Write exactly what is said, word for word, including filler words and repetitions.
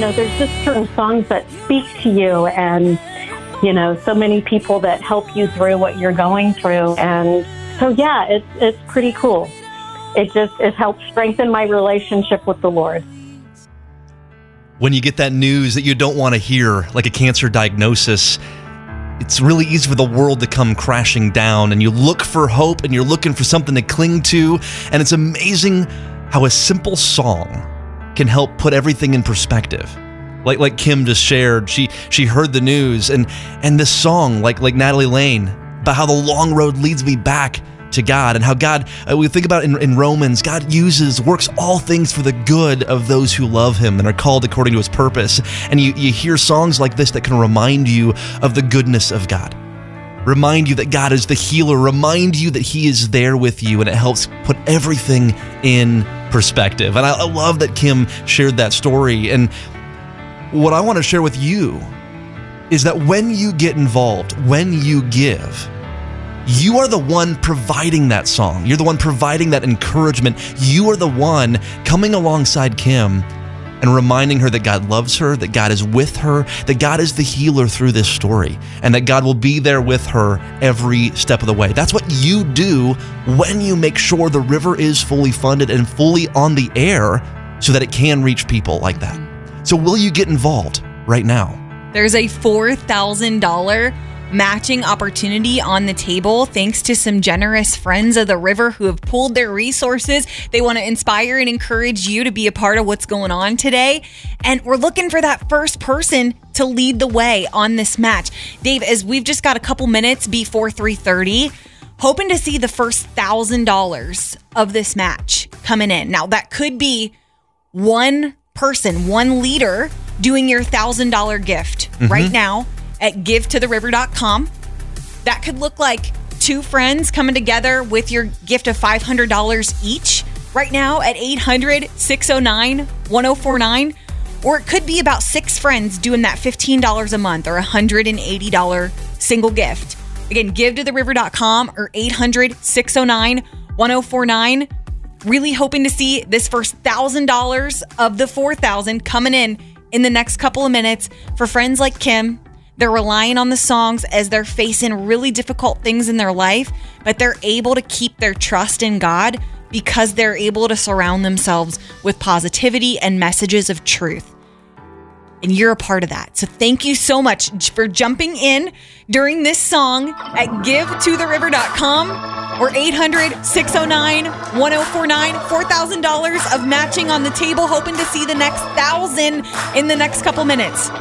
know, there's just certain songs that speak to you, and, you know, so many people that help you through what you're going through. And so, yeah, it's, it's pretty cool. It just, it helps strengthen my relationship with the Lord. When you get that news that you don't want to hear, like a cancer diagnosis, it's really easy for the world to come crashing down, and you look for hope and you're looking for something to cling to. And it's amazing how a simple song can help put everything in perspective. Like like Kim just shared, she she heard the news, and and this song, like like Natalie Lane, about how the long road leads me back to God, and how God, uh, we think about in, in Romans, God uses, works all things for the good of those who love him and are called according to his purpose. And you, you hear songs like this that can remind you of the goodness of God. Remind you that God is the healer. Remind you that he is there with you, and it helps put everything in perspective. And I, I love that Kim shared that story. And what I want to share with you is that when you get involved, when you give, you are the one providing that song. You're the one providing that encouragement. You are the one coming alongside Kim and reminding her that God loves her, that God is with her, that God is the healer through this story, and that God will be there with her every step of the way. That's what you do when you make sure the river is fully funded and fully on the air so that it can reach people like that. So will you get involved right now? There's a four thousand dollars matching opportunity on the table thanks to some generous friends of the river who have pooled their resources. They want to inspire and encourage you to be a part of what's going on today. And we're looking for that first person to lead the way on this match. Dave, as we've just got a couple minutes before three thirty, hoping to see the first one thousand dollars of this match coming in. Now, that could be one person, one leader doing your one thousand dollars gift mm-hmm. right now at give to the river dot com. That could look like two friends coming together with your gift of five hundred dollars each right now at eight hundred, six oh nine, one oh four nine. Or it could be about six friends doing that fifteen dollars a month or one hundred eighty dollars single gift. Again, give to the river dot com or eight hundred, six oh nine, one oh four nine. Really hoping to see this first one thousand dollars of the four thousand coming in in the next couple of minutes for friends like Kim. They're relying on the songs as they're facing really difficult things in their life, but they're able to keep their trust in God because they're able to surround themselves with positivity and messages of truth. And you're a part of that. So thank you so much for jumping in during this song at give to the river dot com or eight hundred, six oh nine, one oh four nine. four thousand dollars of matching on the table, hoping to see the next thousand in the next couple minutes.